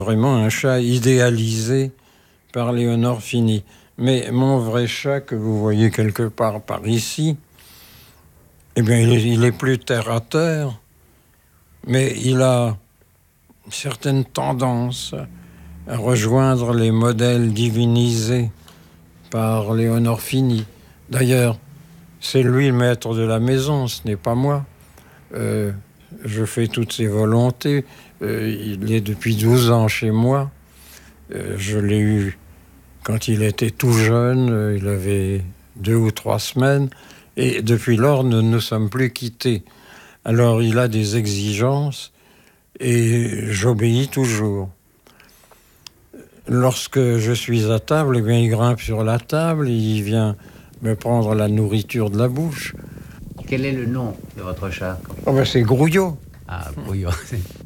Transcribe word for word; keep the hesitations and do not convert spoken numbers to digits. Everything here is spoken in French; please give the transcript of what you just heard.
Vraiment un chat idéalisé par Léonore Fini. Mais mon vrai chat, que vous voyez quelque part par ici, eh bien, il est, il est plus terre à terre, mais il a certaines tendances à rejoindre les modèles divinisés par Léonore Fini. D'ailleurs, c'est lui le maître de la maison, ce n'est pas moi. Euh, je fais toutes ses volontés. Euh, il est depuis douze ans chez moi. Euh, je l'ai eu quand il était tout jeune. Euh, il avait deux ou trois semaines. Et depuis lors, nous ne nous sommes plus quittés. Alors, il a des exigences et j'obéis toujours. Lorsque je suis à table, eh bien, il grimpe sur la table, il vient me prendre la nourriture de la bouche. Quel est le nom de votre chat? Oh ben, c'est Grouillot. Ah, Grouillot.